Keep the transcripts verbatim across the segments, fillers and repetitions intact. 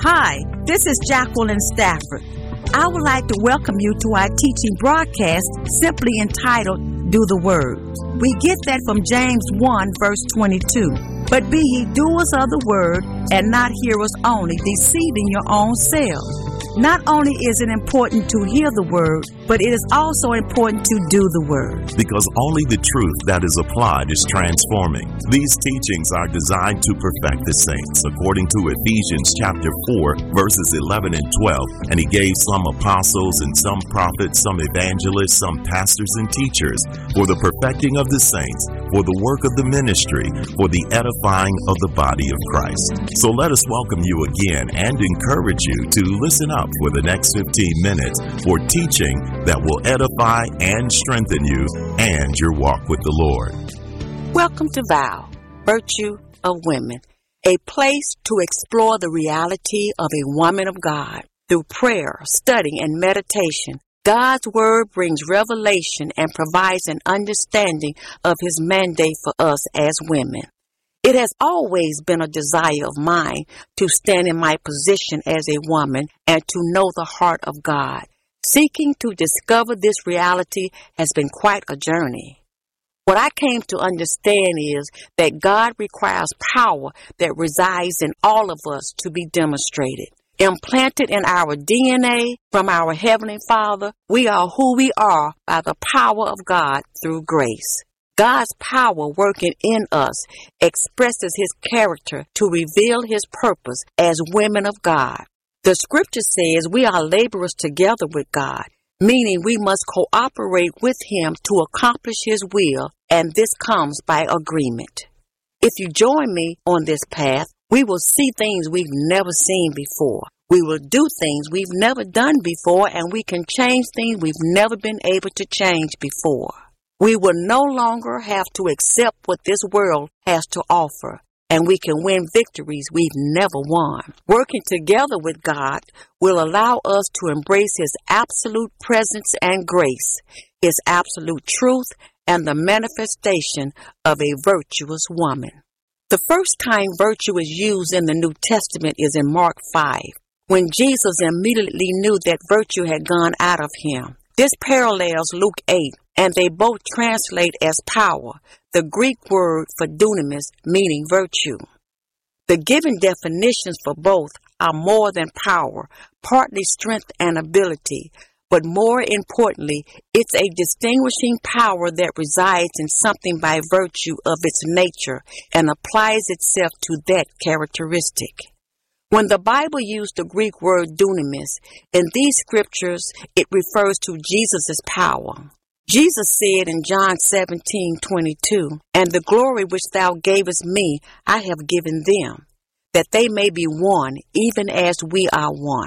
Hi, this is Jacqueline Stafford. I would like to welcome you to our teaching broadcast simply entitled, Do the Word. We get that from James one, verse twenty-two. But be ye doers of the word, and not hearers only, deceiving your own selves. Not only is it important to hear the word, but it is also important to do the word. Because only the truth that is applied is transforming. These teachings are designed to perfect the saints, according to Ephesians chapter four, verses eleven and twelve. And he gave some apostles and some prophets, some evangelists, some pastors and teachers, for the perfecting of the saints, for the work of the ministry, for the edifying of the body of Christ. So let us welcome you again and encourage you to listen up for the next fifteen minutes for teaching that will edify and strengthen you and your walk with the Lord. Welcome to Vow, Virtue of Women, a place to explore the reality of a woman of God. Through prayer, study, and meditation, God's Word brings revelation and provides an understanding of His mandate for us as women. It has always been a desire of mine to stand in my position as a woman and to know the heart of God. Seeking to discover this reality has been quite a journey. What I came to understand is that God requires power that resides in all of us to be demonstrated. Implanted in our D N A from our Heavenly Father, we are who we are by the power of God through grace. God's power working in us expresses His character to reveal His purpose as women of God. The scripture says we are laborers together with God, meaning we must cooperate with Him to accomplish His will, and this comes by agreement. If you join me on this path, we will see things we've never seen before. We will do things we've never done before, and we can change things we've never been able to change before. We will no longer have to accept what this world has to offer, and we can win victories we've never won. Working together with God will allow us to embrace His absolute presence and grace, His absolute truth, and the manifestation of a virtuous woman. The first time virtue is used in the New Testament is in Mark five, when Jesus immediately knew that virtue had gone out of him. This parallels Luke eight, and they both translate as power, the Greek word for dunamis, meaning virtue. The given definitions for both are more than power, partly strength and ability, but more importantly, it's a distinguishing power that resides in something by virtue of its nature and applies itself to that characteristic. When the Bible used the Greek word dunamis, in these scriptures, it refers to Jesus' power. Jesus said in John seventeen twenty-two, "And the glory which thou gavest me, I have given them, that they may be one, even as we are one."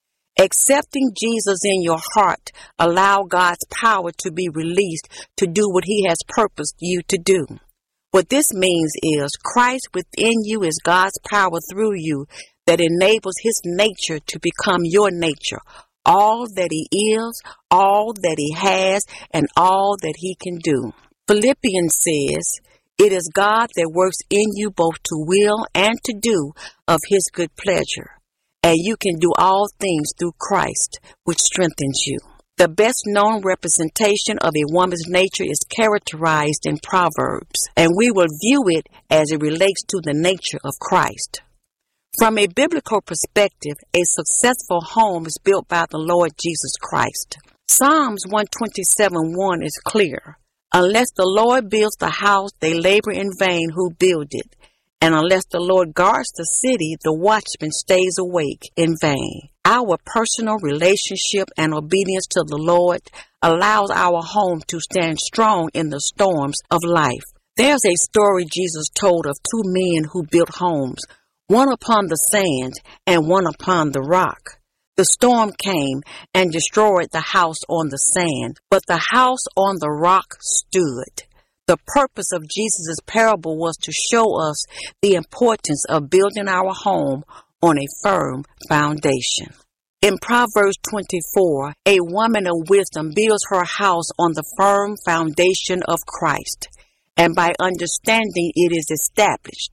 Accepting Jesus in your heart allow God's power to be released to do what He has purposed you to do. What this means is Christ within you is God's power through you that enables His nature to become your nature, all that He is, all that He has, and all that He can do. Philippians says, "It is God that works in you both to will and to do of His good pleasure, and you can do all things through Christ, which strengthens you." The best known representation of a woman's nature is characterized in Proverbs, and we will view it as it relates to the nature of Christ. From a biblical perspective, a successful home is built by the Lord Jesus Christ. Psalms one twenty-seven one is clear. "Unless the Lord builds the house, they labor in vain who build it. And unless the Lord guards the city, the watchman stays awake in vain." Our personal relationship and obedience to the Lord allows our home to stand strong in the storms of life. There's a story Jesus told of two men who built homes, one upon the sand and one upon the rock. The storm came and destroyed the house on the sand, but the house on the rock stood. The purpose of Jesus' parable was to show us the importance of building our home on a firm foundation. In Proverbs twenty-four, a woman of wisdom builds her house on the firm foundation of Christ, and by understanding it is established.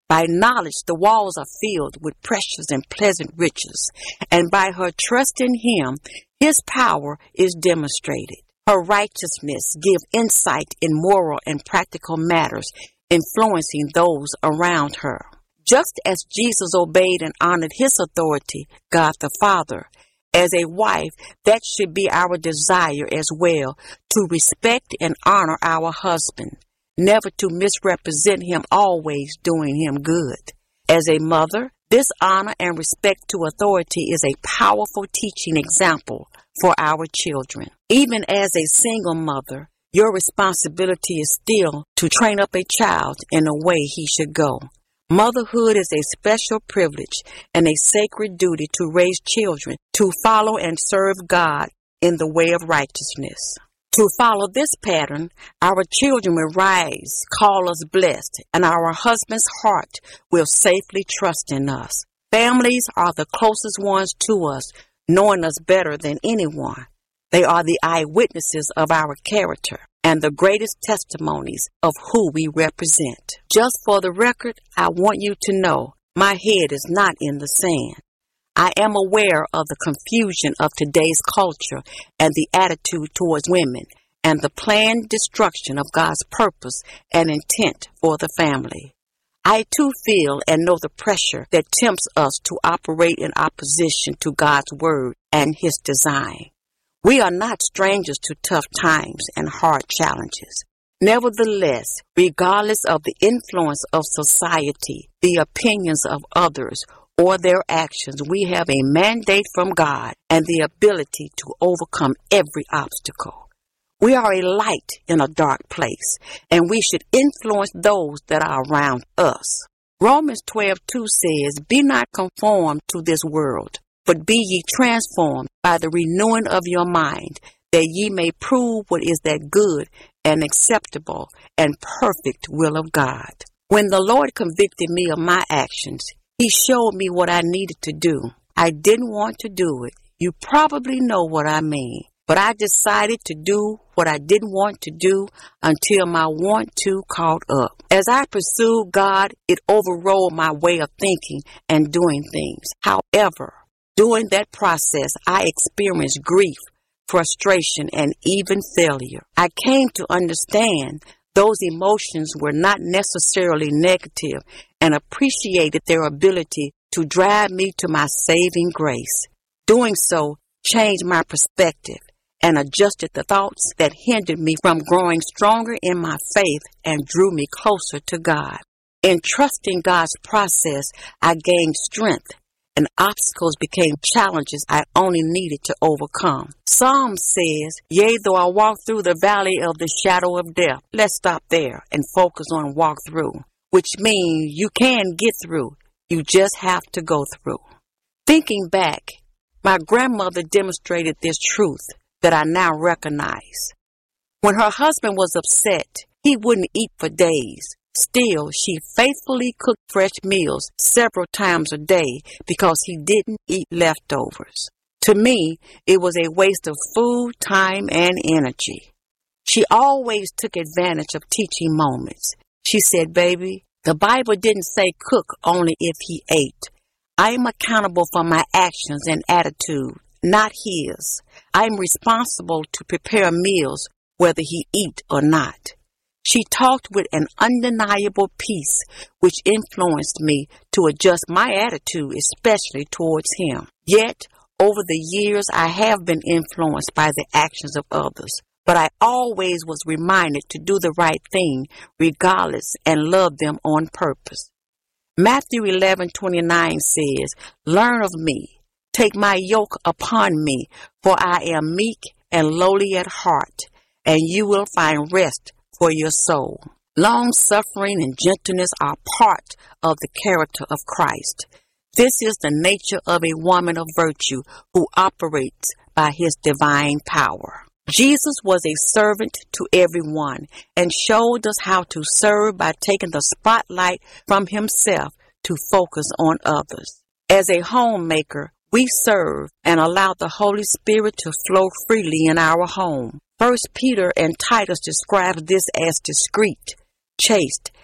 By knowledge, the walls are filled with precious and pleasant riches, and by her trust in him, his power is demonstrated. Her righteousness gives insight in moral and practical matters, influencing those around her. Just as Jesus obeyed and honored his authority, God the Father, as a wife, that should be our desire as well, to respect and honor our husband, never to misrepresent him, always doing him good. As a mother, this honor and respect to authority is a powerful teaching example for our children. Even as a single mother, your responsibility is still to train up a child in the way he should go. Motherhood is a special privilege and a sacred duty to raise children to follow and serve God in the way of righteousness. To follow this pattern, our children will rise, call us blessed, and our husband's heart will safely trust in us. Families are the closest ones to us, knowing us better than anyone. They are the eyewitnesses of our character and the greatest testimonies of who we represent. Just for the record, I want you to know my head is not in the sand. I am aware of the confusion of today's culture and the attitude towards women and the planned destruction of God's purpose and intent for the family. I too feel and know the pressure that tempts us to operate in opposition to God's word and his design. We are not strangers to tough times and hard challenges. Nevertheless, regardless of the influence of society, the opinions of others, or their actions, we have a mandate from God and the ability to overcome every obstacle. We are a light in a dark place, and we should influence those that are around us. Romans twelve two says, "Be not conformed to this world, but be ye transformed by the renewing of your mind, that ye may prove what is that good and acceptable and perfect will of God." When the Lord convicted me of my actions, he showed me what I needed to do. I didn't want to do it. You probably know what I mean. But I decided to do what I didn't want to do until my want to caught up. As I pursued God, it overrode my way of thinking and doing things. However, during that process, I experienced grief, frustration, and even failure. I came to understand those emotions were not necessarily negative and appreciated their ability to drive me to my saving grace. Doing so changed my perspective and adjusted the thoughts that hindered me from growing stronger in my faith and drew me closer to God. In trusting God's process, I gained strength, and obstacles became challenges I only needed to overcome. Psalm says, "Yea, though I walk through the valley of the shadow of death." Let's stop there and focus on walk through, which means you can get through. You just have to go through. Thinking back, my grandmother demonstrated this truth that I now recognize. When her husband was upset, he wouldn't eat for days. Still, she faithfully cooked fresh meals several times a day because he didn't eat leftovers. To me, it was a waste of food, time, and energy. She always took advantage of teaching moments. She said, "Baby, the Bible didn't say cook only if he ate. I am accountable for my actions and attitude, not his. I am responsible to prepare meals whether he eat or not." She talked with an undeniable peace, which influenced me to adjust my attitude, especially towards him. Yet, over the years, I have been influenced by the actions of others, but I always was reminded to do the right thing regardless and love them on purpose. Matthew eleven twenty-nine says, "Learn of me, take my yoke upon me, for I am meek and lowly at heart, and you will find rest for your soul." Long-suffering and gentleness are part of the character of Christ. This is the nature of a woman of virtue who operates by his divine power. Jesus was a servant to everyone and showed us how to serve by taking the spotlight from himself to focus on others. As a homemaker, we serve and allow the Holy Spirit to flow freely in our home. First Peter and Titus describes this as discreet, chaste,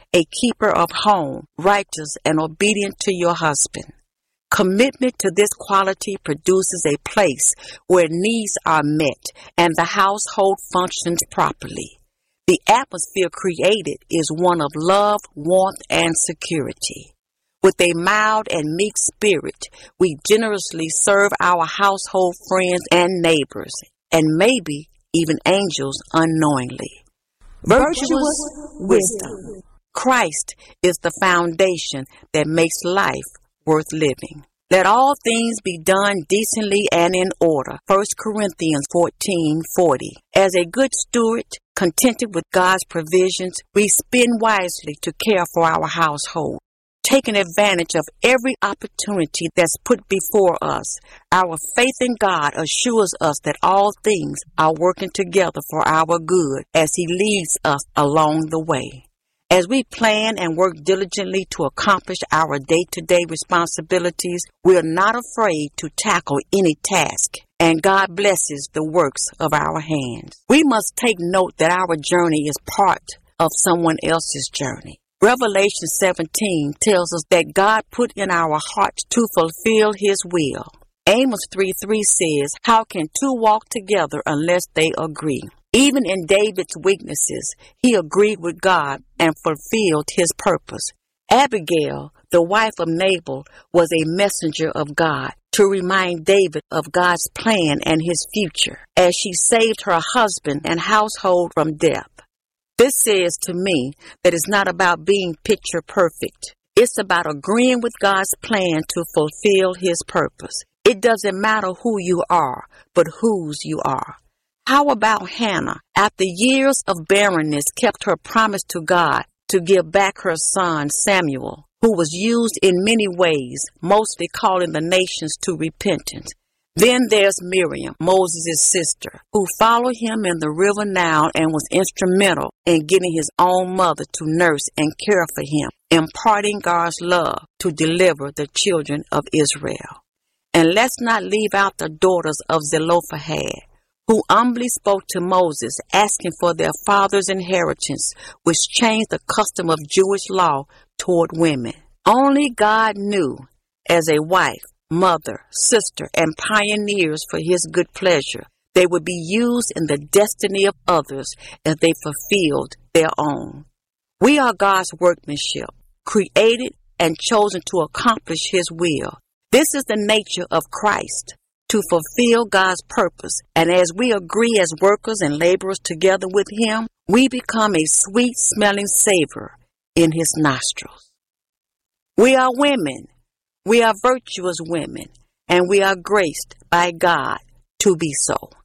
a keeper of home, righteous and obedient to your husband. Commitment to this quality produces a place where needs are met and the household functions properly. The atmosphere created is one of love, warmth, and security. With a mild and meek spirit, we generously serve our household friends and neighbors, and maybe even angels unknowingly. Virtuous wisdom. Christ is the foundation that makes life worth living. Let all things be done decently and in order. First Corinthians fourteen forty. As a good steward, contented with God's provisions, we spend wisely to care for our household, taking advantage of every opportunity that's put before us. Our faith in God assures us that all things are working together for our good as He leads us along the way. As we plan and work diligently to accomplish our day-to-day responsibilities, we are not afraid to tackle any task, and God blesses the works of our hands. We must take note that our journey is part of someone else's journey. Revelation seventeen tells us that God put in our hearts to fulfill His will. Amos three three says, "How can two walk together unless they agree?" Even in David's weaknesses, he agreed with God and fulfilled his purpose. Abigail, the wife of Nabal, was a messenger of God to remind David of God's plan and his future as she saved her husband and household from death. This says to me that it's not about being picture perfect. It's about agreeing with God's plan to fulfill His purpose. It doesn't matter who you are, but whose you are. How about Hannah, after years of barrenness, kept her promise to God to give back her son Samuel, who was used in many ways, mostly calling the nations to repentance. Then there's Miriam, Moses' sister, who followed him in the river Nile and was instrumental in getting his own mother to nurse and care for him, imparting God's love to deliver the children of Israel. And let's not leave out the daughters of Zelophehad, who humbly spoke to Moses, asking for their father's inheritance, which changed the custom of Jewish law toward women. Only God knew, as a wife, mother, sister, and pioneers for His good pleasure, they would be used in the destiny of others as they fulfilled their own. We are God's workmanship, created and chosen to accomplish His will. This is the nature of Christ, to fulfill God's purpose, and as we agree as workers and laborers together with Him, we become a sweet-smelling savor in His nostrils. We are women. We are virtuous women, and we are graced by God to be so.